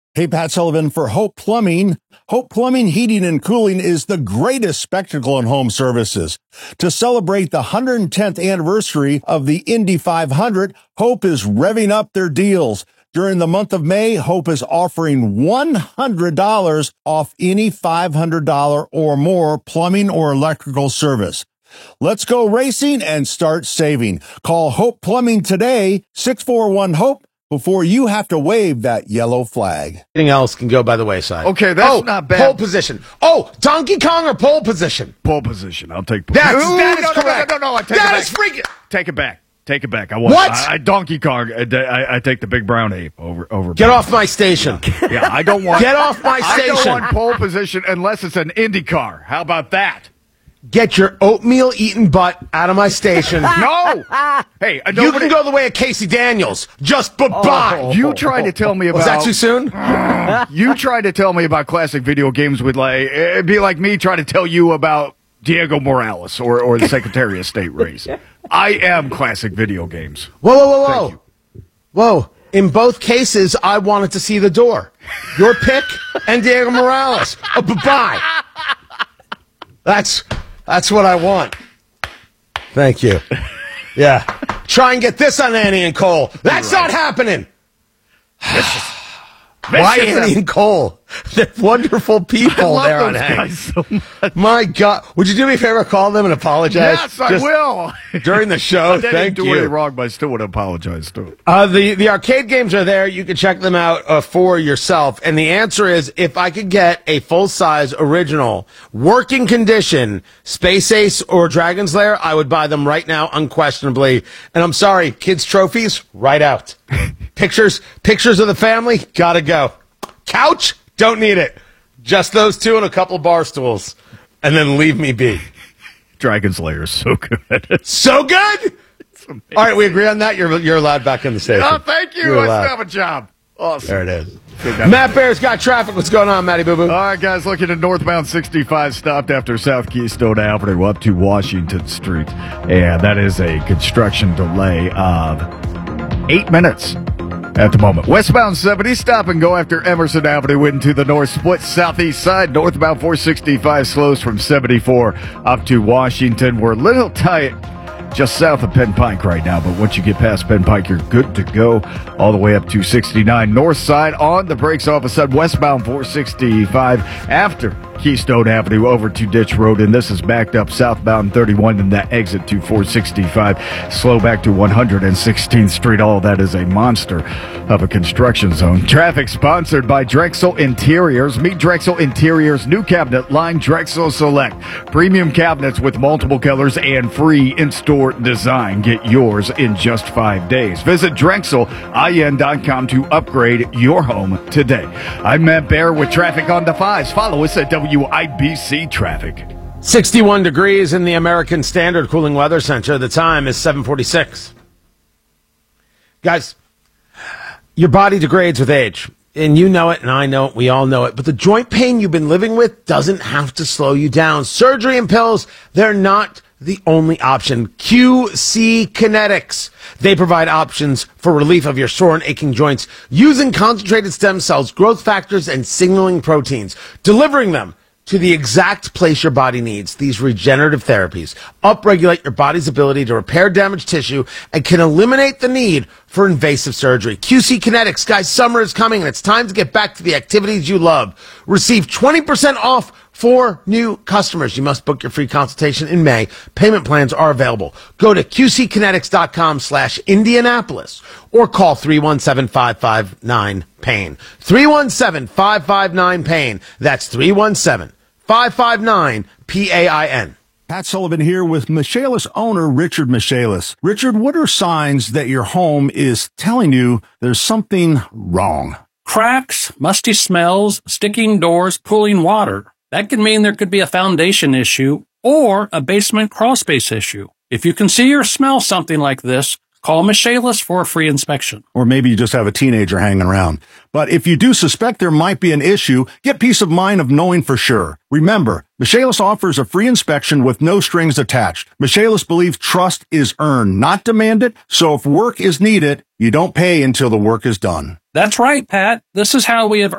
Hey, Pat Sullivan for Hope Plumbing. Hope Plumbing, Heating, and Cooling is the greatest spectacle in home services. To celebrate the 110th anniversary of the Indy 500, Hope is revving up their deals. During the month of May, Hope is offering $100 off any $500 or more plumbing or electrical service. Let's go racing and start saving. Call Hope Plumbing today, 641-HOPE. Before you have to wave that yellow flag. Anything else can go by the wayside. Okay, that's not bad. Pole position. Oh, Donkey Kong or pole position? Pole position. I'll take pole. That is correct. No, I take that it back. is freaking. Take it back. Take it back. I want What? Donkey Kong. I take the big brown ape over. Get off my station. Yeah, I don't want. Get off my station. I don't want pole position unless it's an Indy car. How about that? Get your oatmeal eating butt out of my station. No. Hey, you can go the way of Casey Daniels. Just bye-bye. You tried to tell me about. Was that too soon? You tried to tell me about classic video games with it'd be like me trying to tell you about Diego Morales or the Secretary of State race. I am classic video games. Whoa. Whoa. In both cases, I wanted to see the door. Your pick and Diego Morales. Bye-bye. That's what I want. Thank you. Yeah. Try and get this on Annie and Cole. That's not happening. Why Annie and Cole? They're wonderful people there on Hank. So much. My God. Would you do me a favor? Call them and apologize? Yes, I will. During the show. I Thank didn't you. do anything wrong, but I still would apologize to it. The arcade games are there. You can check them out for yourself. And the answer is, if I could get a full-size original, working condition, Space Ace or Dragon's Lair, I would buy them right now, unquestionably. And I'm sorry, kids' trophies, right out. Pictures of the family, gotta go. Couch, don't need it. Just those two and a couple bar stools. And then leave me be. Dragon's Lair is so good. So good? All right, we agree on that. You're allowed back in the station. Oh, thank you. You're I allowed. still have a job. Awesome. There it is. Matt Bear's got traffic. What's going on, Matty Boo Boo? All right, guys, looking at northbound 65, stopped after South Keystone Avenue up to Washington Street. And that is a construction delay of 8 minutes at the moment. Westbound 70, stop and go after Emerson Avenue into the north split southeast side. Northbound 465 slows from 74 up to Washington. We're a little tight just south of Penn Pike right now, but once you get past Penn Pike, you're good to go all the way up to 69 north side. On the brakes all of a sudden, westbound 465 after Keystone Avenue over to Ditch Road, and this is backed up southbound 31 and that exit to 465. Slow back to 116th Street. All that is a monster of a construction zone. Traffic sponsored by Drexel Interiors. Meet Drexel Interiors new cabinet line Drexel Select. Premium cabinets with multiple colors and free in-store design. Get yours in just 5 days. Visit DrexelIN.com to upgrade your home today. I'm Matt Bear with traffic on the 5s. Follow us at WIBC Traffic. 61 degrees in the American Standard Cooling Weather Center. The time is 7:46. Guys, your body degrades with age. And you know it, and I know it, we all know it. But the joint pain you've been living with doesn't have to slow you down. Surgery and pills, they're not the only option. QC Kinetics. They provide options for relief of your sore and aching joints using concentrated stem cells, growth factors, and signaling proteins, delivering them to the exact place your body needs. These regenerative therapies upregulate your body's ability to repair damaged tissue and can eliminate the need for invasive surgery. QC Kinetics, guys, summer is coming and it's time to get back to the activities you love. Receive 20% off for new customers. You must book your free consultation in May. Payment plans are available. Go to qckinetics.com/Indianapolis or call 317-559-PAIN. 317-559-PAIN. That's 317-559-PAIN. Pat Sullivan here with Michaelis owner Richard Michaelis. Richard, what are signs that your home is telling you there's something wrong? Cracks, musty smells, sticking doors, pooling water. That can mean there could be a foundation issue or a basement crawl space issue. If you can see or smell something like this, call Michaelis for a free inspection. Or maybe you just have a teenager hanging around. But if you do suspect there might be an issue, get peace of mind of knowing for sure. Remember, Michaelis offers a free inspection with no strings attached. Michaelis believes trust is earned, not demanded. So if work is needed, you don't pay until the work is done. That's right, Pat. This is how we have